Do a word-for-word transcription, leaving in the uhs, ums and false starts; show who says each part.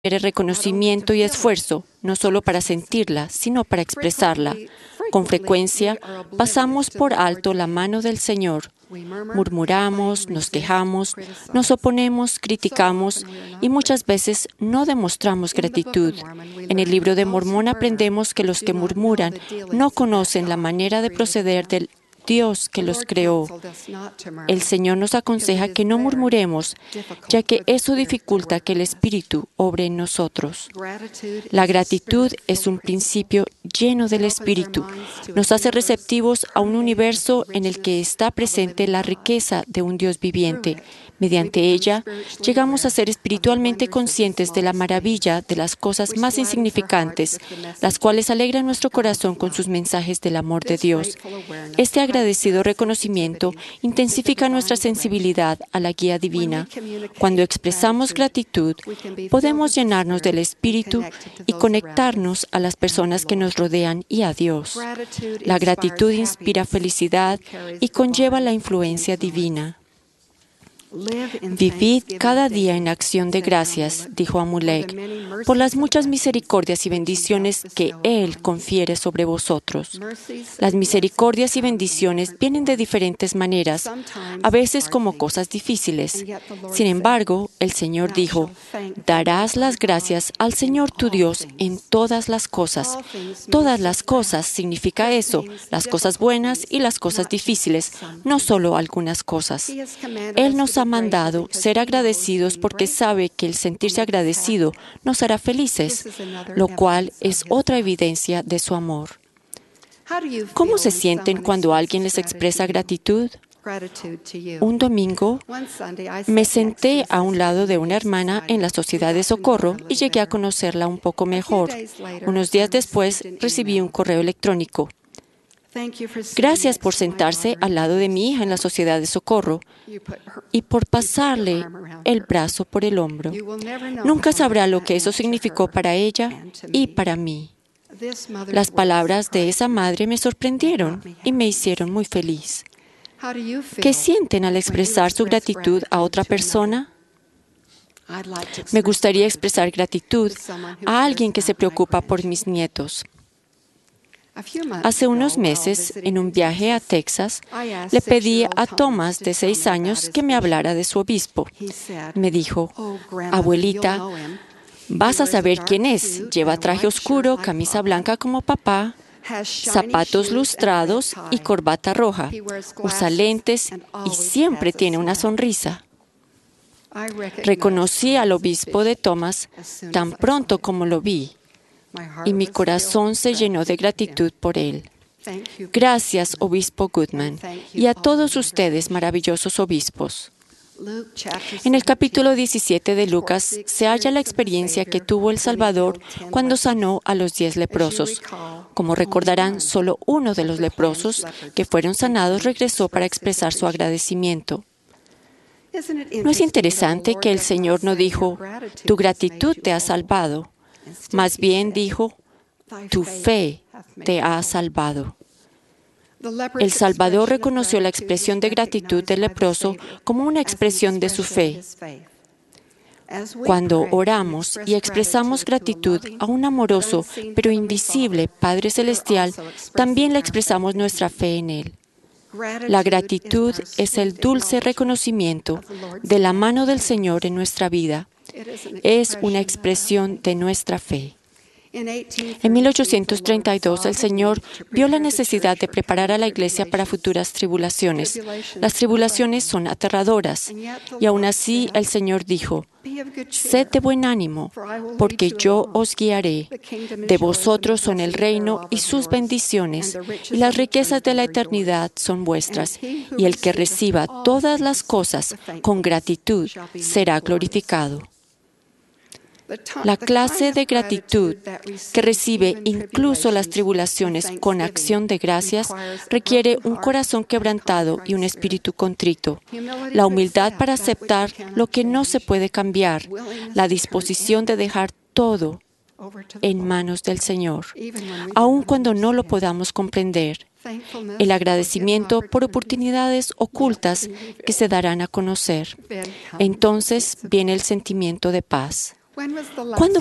Speaker 1: reconocimiento y esfuerzo, no solo para sentirla, sino para expresarla. Con frecuencia, pasamos por alto la mano del Señor. Murmuramos, nos quejamos, nos oponemos, criticamos y muchas veces no demostramos gratitud. En el libro de Mormón aprendemos que los que murmuran no conocen la manera de proceder del Dios que los creó. El Señor nos aconseja que no murmuremos, ya que eso dificulta que el Espíritu obre en nosotros. La gratitud es un principio lleno del Espíritu. Nos hace receptivos a un universo en el que está presente la riqueza de un Dios viviente. Mediante ella, llegamos a ser espiritualmente conscientes de la maravilla de las cosas más insignificantes, las cuales alegran nuestro corazón con sus mensajes del amor de Dios. Este agradecido reconocimiento intensifica nuestra sensibilidad a la guía divina. Cuando expresamos gratitud, podemos llenarnos del Espíritu y conectarnos a las personas que nos rodean y a Dios. La gratitud inspira felicidad y conlleva la influencia divina. Vivid cada día en acción de gracias, dijo Amulek, por las muchas misericordias y bendiciones que Él confiere sobre vosotros. Las misericordias y bendiciones vienen de diferentes maneras, a veces como cosas difíciles. Sin embargo, el Señor dijo, darás las gracias al Señor tu Dios en todas las cosas. Todas las cosas significa eso, las cosas buenas y las cosas difíciles, no solo algunas cosas. Él nos ha mandado ser agradecidos porque sabe que el sentirse agradecido nos hará felices, lo cual es otra evidencia de su amor. ¿Cómo se sienten cuando alguien les expresa gratitud? Un domingo me senté a un lado de una hermana en la Sociedad de Socorro y llegué a conocerla un poco mejor. Unos días después recibí un correo electrónico. Gracias por sentarse al lado de mi hija en la Sociedad de Socorro y por pasarle el brazo por el hombro. Nunca sabrá lo que eso significó para ella y para mí. Las palabras de esa madre me sorprendieron y me hicieron muy feliz. ¿Qué sienten al expresar su gratitud a otra persona? Me gustaría expresar gratitud a alguien que se preocupa por mis nietos. Hace unos meses, en un viaje a Texas, le pedí a Thomas, de seis años, que me hablara de su obispo. Me dijo, abuelita, vas a saber quién es. Lleva traje oscuro, camisa blanca como papá, zapatos lustrados y corbata roja. Usa lentes y siempre tiene una sonrisa. Reconocí al obispo de Thomas tan pronto como lo vi. Y mi corazón se llenó de gratitud por él. Gracias, Obispo Goodman, y a todos ustedes, maravillosos obispos. En el capítulo diecisiete de Lucas se halla la experiencia que tuvo el Salvador cuando sanó a los diez leprosos. Como recordarán, solo uno de los leprosos que fueron sanados regresó para expresar su agradecimiento. ¿No es interesante que el Señor no dijo, tu gratitud te ha salvado? Más bien dijo, tu fe te ha salvado. El Salvador reconoció la expresión de gratitud del leproso como una expresión de su fe. Cuando oramos y expresamos gratitud a un amoroso pero invisible Padre Celestial, también le expresamos nuestra fe en Él. La gratitud es el dulce reconocimiento de la mano del Señor en nuestra vida. Es una expresión de nuestra fe. En mil ochocientos treinta y dos, el Señor vio la necesidad de preparar a la Iglesia para futuras tribulaciones. Las tribulaciones son aterradoras, y aún así el Señor dijo, «Sed de buen ánimo, porque yo os guiaré. De vosotros son el reino y sus bendiciones, y las riquezas de la eternidad son vuestras, y el que reciba todas las cosas con gratitud será glorificado». La clase de gratitud que recibe incluso las tribulaciones con acción de gracias requiere un corazón quebrantado y un espíritu contrito, la humildad para aceptar lo que no se puede cambiar, la disposición de dejar todo en manos del Señor, aun cuando no lo podamos comprender, el agradecimiento por oportunidades ocultas que se darán a conocer. Entonces viene el sentimiento de paz. ¿Cuándo